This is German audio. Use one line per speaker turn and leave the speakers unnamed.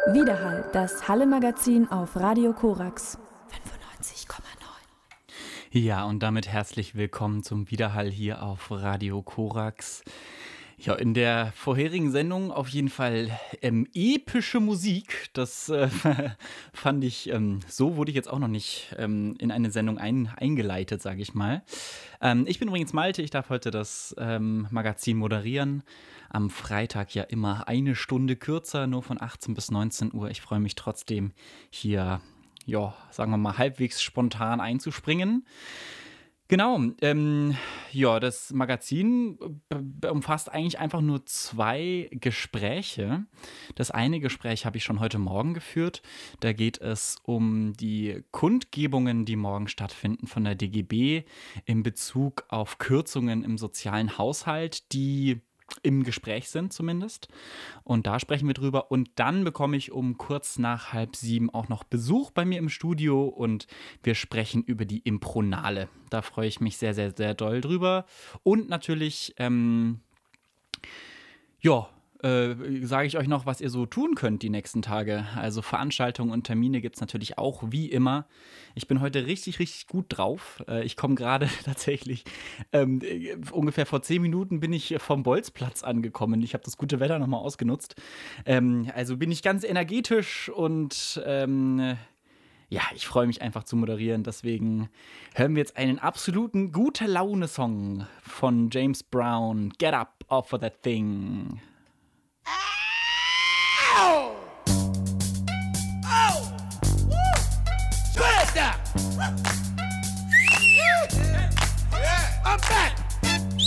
Widerhall, das Halle-Magazin auf Radio Korax 95,9.
Ja, und damit herzlich willkommen zum Widerhall hier auf Radio Korax. Ja, in der vorherigen Sendung auf jeden Fall epische Musik. Das fand ich, so wurde ich jetzt auch noch nicht in eine Sendung eingeleitet, sage ich mal. Ich bin übrigens Malte, ich darf heute das Magazin moderieren. Am Freitag ja immer eine Stunde kürzer, nur von 18 bis 19 Uhr. Ich freue mich trotzdem hier, ja, sagen wir mal, halbwegs spontan einzuspringen. Genau, ja, das Magazin umfasst eigentlich einfach nur 2 Gespräche. Das eine Gespräch habe ich schon heute Morgen geführt. Da geht es um die Kundgebungen, die morgen stattfinden von der DGB in Bezug auf Kürzungen im sozialen Haushalt, die im Gespräch sind zumindest. Und da sprechen wir drüber. Und dann bekomme ich um kurz nach 6:30 auch noch Besuch bei mir im Studio und wir sprechen über die Impronale. Da freue ich mich sehr, sehr, sehr doll drüber. Und natürlich, sage ich euch noch, was ihr so tun könnt die nächsten Tage. Also Veranstaltungen und Termine gibt es natürlich auch, wie immer. Ich bin heute richtig, richtig gut drauf. Ich komme gerade tatsächlich, ungefähr vor 10 Minuten bin ich vom Bolzplatz angekommen. Ich habe das gute Wetter nochmal ausgenutzt. Also bin ich ganz energetisch und ja, ich freue mich einfach zu moderieren. Deswegen hören wir jetzt einen absoluten Gute-Laune-Song von James Brown. Get up off of that thing.